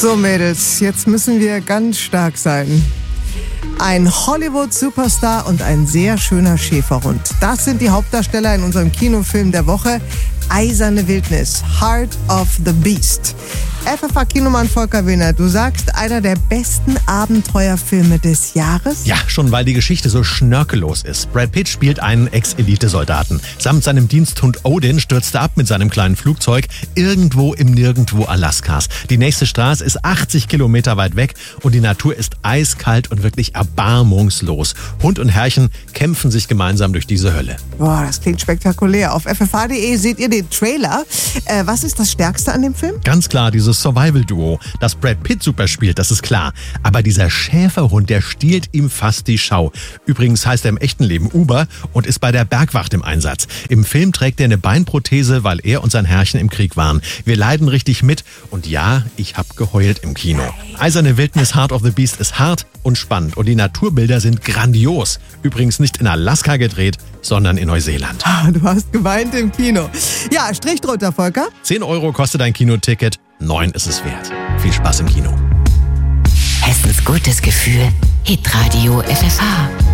So Mädels, jetzt müssen wir ganz stark sein. Ein Hollywood-Superstar und ein sehr schöner Schäferhund. Das sind die Hauptdarsteller in unserem Kinofilm der Woche. Eiserne Wildnis, Heart of the Beast. FFH-Kinomann Volker Wehner, du sagst, einer der besten Abenteuerfilme des Jahres? Ja, schon weil die Geschichte so schnörkellos ist. Brad Pitt spielt einen Ex-Elite-Soldaten. Samt seinem Diensthund Odin stürzt er ab mit seinem kleinen Flugzeug irgendwo im Nirgendwo Alaskas. Die nächste Straße ist 80 Kilometer weit weg und die Natur ist eiskalt und wirklich erbarmungslos. Hund und Herrchen kämpfen sich gemeinsam durch diese Hölle. Boah, das klingt spektakulär. Auf ffh.de seht ihr den Trailer. Was ist das Stärkste an dem Film? Ganz klar, dieses Survival-Duo. Dass Brad Pitt super spielt, das ist klar. Aber dieser Schäferhund, der stiehlt ihm fast die Schau. Übrigens heißt er im echten Leben Uber und ist bei der Bergwacht im Einsatz. Im Film trägt er eine Beinprothese, weil er und sein Herrchen im Krieg waren. Wir leiden richtig mit. Und ja, ich hab geheult im Kino. Eiserne Wildnis, Heart of the Beast ist hart und spannend. Und die Naturbilder sind grandios. Übrigens nicht in Alaska gedreht, sondern in Neuseeland. Du hast geweint im Kino. Ja, Strich drunter, Volker. 10 € kostet ein Kinoticket, 9 ist es wert. Viel Spaß im Kino. Hessens gutes Gefühl. Hitradio FFH.